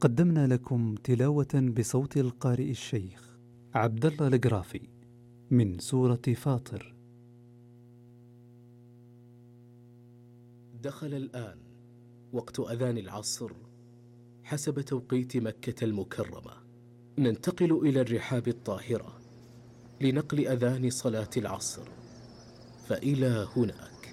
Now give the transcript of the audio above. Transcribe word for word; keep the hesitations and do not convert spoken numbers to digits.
قدمنا لكم تلاوة بصوت القارئ الشيخ عبد الله القرافي من سورة فاطر. دخل الآن وقت أذان العصر حسب توقيت مكة المكرمة. ننتقل إلى الرحاب الطاهرة لنقل أذان صلاة العصر، فإلى هناك.